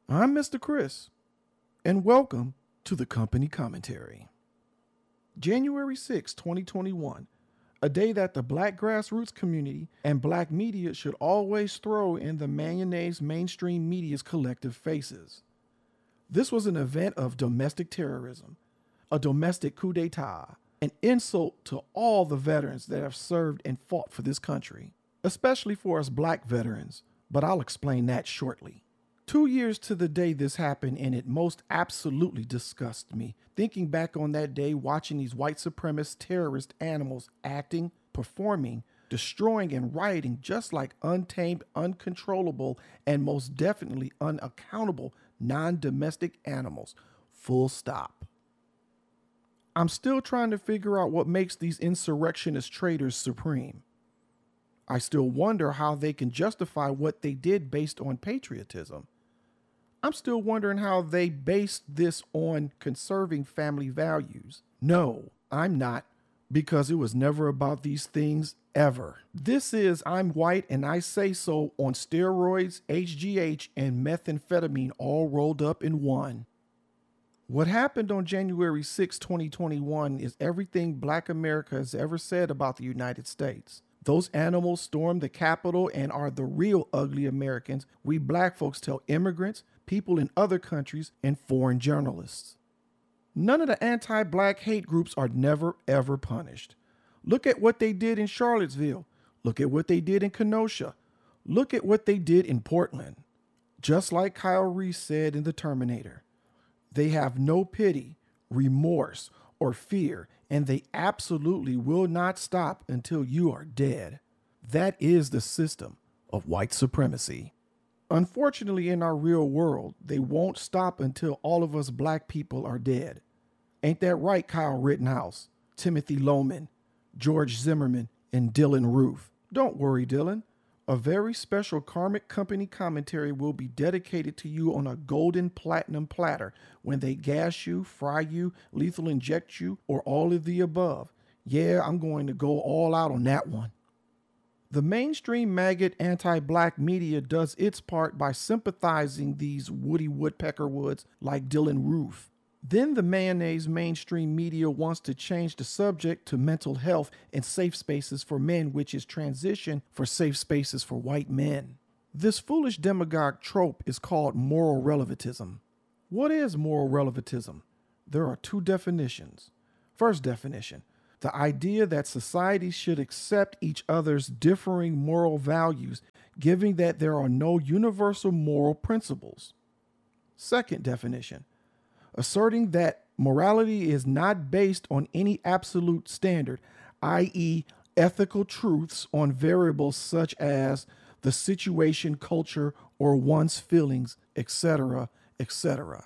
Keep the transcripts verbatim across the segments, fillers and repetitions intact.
I'm Mister Chris, and welcome to the Company Commentary. January sixth, twenty twenty-one, a day that the Black grassroots community and Black media should always throw in the mayonnaise mainstream media's collective faces. This was an event of domestic terrorism, a domestic coup d'etat, an insult to all the veterans that have served and fought for this country, especially for us Black veterans, but I'll explain that shortly. Two years to the day this happened, and it most absolutely disgusts me. Thinking back on that day, watching these white supremacist terrorist animals acting, performing, destroying, and rioting just like untamed, uncontrollable, and most definitely unaccountable non-domestic animals. Full stop. I'm still trying to figure out what makes these insurrectionist traitors supreme. I still wonder how they can justify what they did based on patriotism. I'm still wondering how they based this on conserving family values. No, I'm not, because it was never about these things ever. This is I'm white and I say so on steroids, H G H, and methamphetamine all rolled up in one. What happened on January sixth, twenty twenty-one is everything Black America has ever said about the United States. Those animals stormed the Capitol and are the real ugly Americans we Black folks tell immigrants, people in other countries, and foreign journalists. None of the anti-Black hate groups are never, ever punished. Look at what they did in Charlottesville. Look at what they did in Kenosha. Look at what they did in Portland. Just like Kyle Reese said in The Terminator, they have no pity, remorse, or fear, and they absolutely will not stop until you are dead. That is the system of white supremacy. Unfortunately, in our real world, they won't stop until all of us Black people are dead. Ain't that right, Kyle Rittenhouse, Timothy Loman, George Zimmerman, and Dylan Roof? Don't worry, Dylan. A very special Karmic Company commentary will be dedicated to you on a golden platinum platter when they gas you, fry you, lethal inject you, or all of the above. Yeah, I'm going to go all out on that one. The mainstream maggot anti-Black media does its part by sympathizing these Woody Woodpecker woods like Dylan Roof. Then the mayonnaise mainstream media wants to change the subject to mental health and safe spaces for men, which is transition for safe spaces for white men. This foolish demagogue trope is called moral relativism. What is moral relativism? There are two definitions. First definition, the idea that society should accept each other's differing moral values, given that there are no universal moral principles. Second definition, asserting that morality is not based on any absolute standard, that is ethical truths on variables such as the situation, culture, or one's feelings, et cetera, et cetera.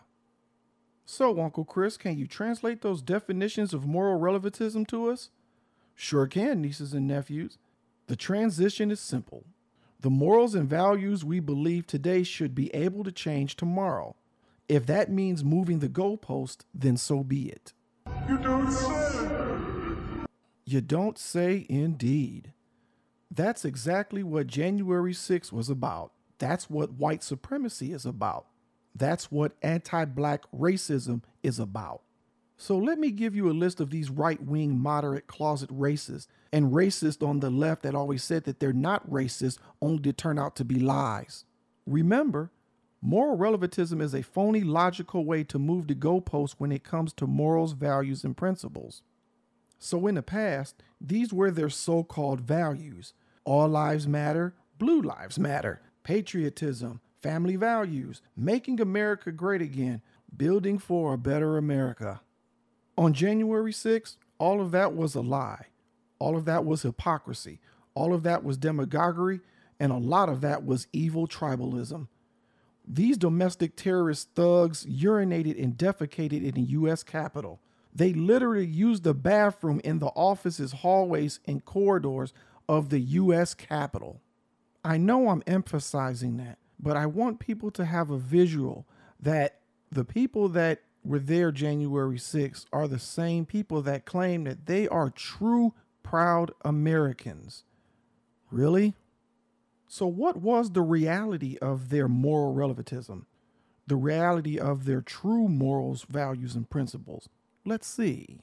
So, Uncle Chris, can you translate those definitions of moral relativism to us? Sure can, nieces and nephews. The transition is simple. The morals and values we believe today should be able to change tomorrow. If that means moving the goalpost, then so be it. You don't say. You don't say indeed. That's exactly what January sixth was about. That's what white supremacy is about. That's what anti-Black racism is about. So let me give you a list of these right-wing moderate closet racists and racists on the left that always said that they're not racist only to turn out to be lies. Remember, moral relativism is a phony logical way to move the goalpost when it comes to morals, values, and principles. So in the past, these were their so-called values. All lives matter, blue lives matter, patriotism, family values, making America great again, building for a better America. On January sixth, all of that was a lie. All of that was hypocrisy. All of that was demagoguery, and a lot of that was evil tribalism. These domestic terrorist thugs urinated and defecated in the U S Capitol. They literally used the bathroom in the offices, hallways, and corridors of the U S Capitol. I know I'm emphasizing that, but I want people to have a visual that the people that were there January sixth are the same people that claim that they are true, proud Americans. Really? So what was the reality of their moral relativism? the reality of their true morals, values, and principles. Let's see.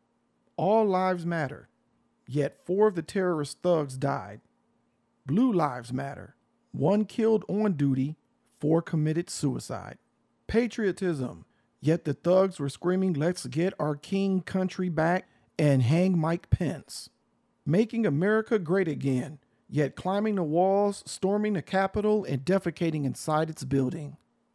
All lives matter, yet four of the terrorist thugs died. Blue lives matter. One killed on duty, four committed suicide. Patriotism, yet the thugs were screaming, "Let's get our king country back and hang Mike Pence." Making America great again, yet climbing the walls, storming the Capitol, and defecating inside its building.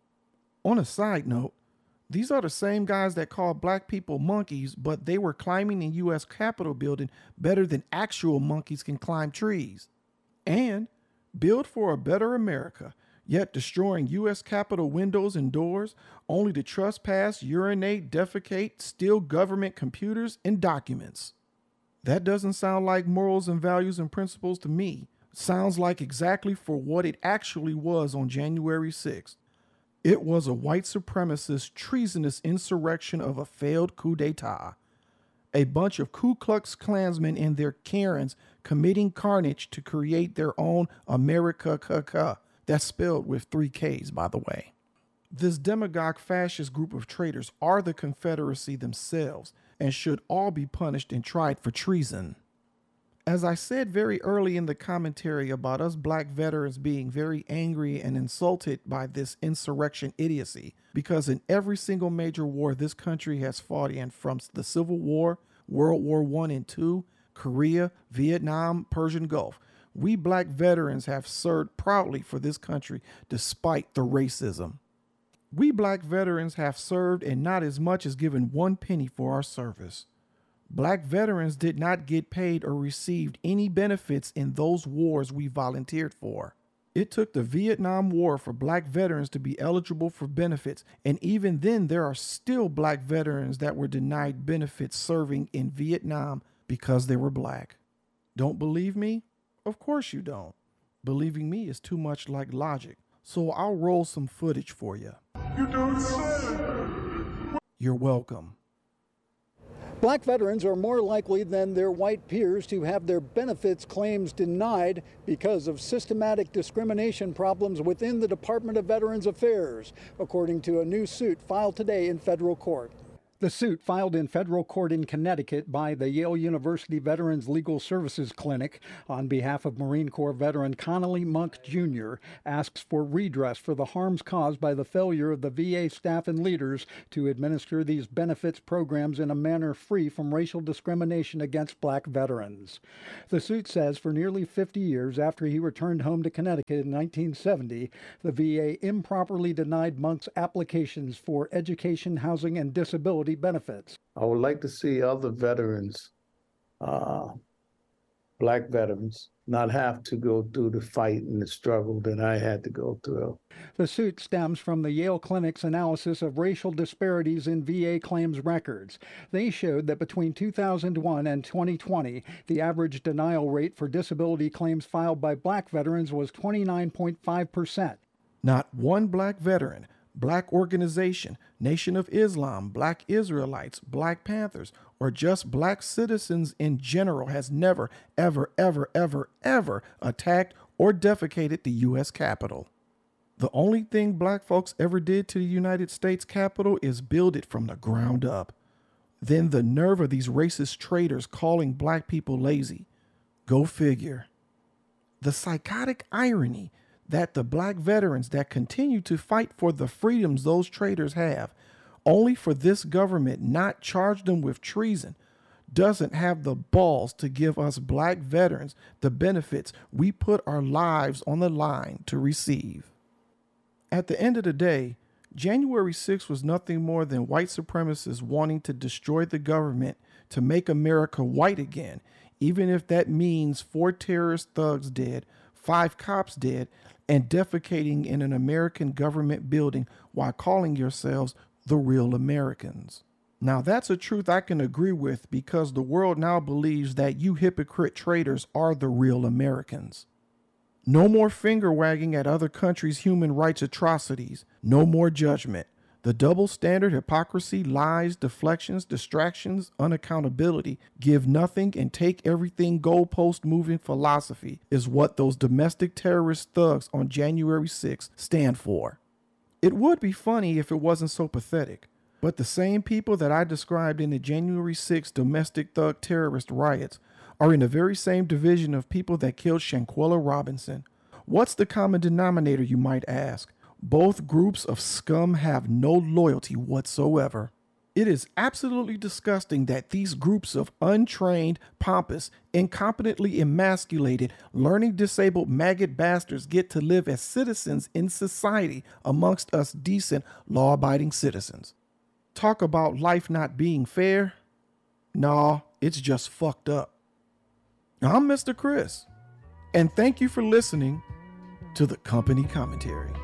On a side note, these are the same guys that called black people monkeys, but they were climbing the U S Capitol building better than actual monkeys can climb trees. And build for a better America, yet destroying U S Capitol windows and doors, only to trespass, urinate, defecate, steal government computers and documents. That doesn't sound like morals and values and principles to me. Sounds like exactly for what it actually was on January sixth. It was a white supremacist, treasonous insurrection of a failed coup d'etat. A bunch of Ku Klux Klansmen and their Karens committing carnage to create their own America. That's spelled with three K's, by the way. This demagogue fascist group of traitors are the Confederacy themselves and should all be punished and tried for treason. As I said very early in the commentary about us black veterans being very angry and insulted by this insurrection idiocy, because in every single major war this country has fought in, from the Civil War, World War One and Two, Korea, Vietnam, Persian Gulf, we black veterans have served proudly for this country despite the racism. We black veterans have served and not as much as given one penny for our service. Black veterans did not get paid or received any benefits in those wars we volunteered for. It took the Vietnam War for black veterans to be eligible for benefits, and even then there are still black veterans that were denied benefits serving in Vietnam because they were black. Don't believe me? Of course you don't. Believing me is too much like logic, so I'll roll some footage for you. You don't say. You're welcome. Black veterans are more likely than their white peers to have their benefits claims denied because of systematic discrimination problems within the Department of Veterans Affairs, according to a new suit filed today in federal court. The suit, filed in federal court in Connecticut by the Yale University Veterans Legal Services Clinic on behalf of Marine Corps veteran Connolly Monk Junior, asks for redress for the harms caused by the failure of the V A staff and leaders to administer these benefits programs in a manner free from racial discrimination against black veterans. The suit says for nearly fifty years after he returned home to Connecticut in nineteen seventy, the V A improperly denied Monk's applications for education, housing, and disability benefits. I would like to see other veterans, uh, black veterans, not have to go through the fight and the struggle that I had to go through. The suit stems from the Yale Clinic's analysis of racial disparities in V A claims records. They showed that between two thousand one and twenty twenty, the average denial rate for disability claims filed by black veterans was twenty-nine point five percent. Not one black veteran, black organization, Nation of Islam, Black Israelites, Black Panthers, or just black citizens in general has never, ever, ever, ever, ever attacked or defecated the U S Capitol. The only thing black folks ever did to the United States Capitol is build it from the ground up. Then the nerve of these racist traitors calling black people lazy. Go figure. The psychotic irony that the black veterans that continue to fight for the freedoms those traitors have, only for this government not charge them with treason, doesn't have the balls to give us black veterans the benefits we put our lives on the line to receive. At the end of the day, January sixth was nothing more than white supremacists wanting to destroy the government to make America white again, even if that means four terrorist thugs dead, five cops dead, and defecating in an American government building while calling yourselves the real Americans. Now that's a truth I can agree with, because the world now believes that you hypocrite traitors are the real Americans. No more finger wagging at other countries' human rights atrocities. No more judgment. The double standard, hypocrisy, lies, deflections, distractions, unaccountability, give nothing and take everything goalpost moving philosophy is what those domestic terrorist thugs on January sixth stand for. It would be funny if it wasn't so pathetic, but the same people that I described in the January sixth domestic thug terrorist riots are in the very same division of people that killed Shanquella Robinson. What's the common denominator, you might ask? Both groups of scum have no loyalty whatsoever. It is absolutely disgusting that these groups of untrained, pompous, incompetently emasculated, learning disabled maggot bastards get to live as citizens in society amongst us decent, law-abiding citizens. Talk about life not being fair? Nah, it's just fucked up. I'm Mister Chris, and thank you for listening to the Company Commentary.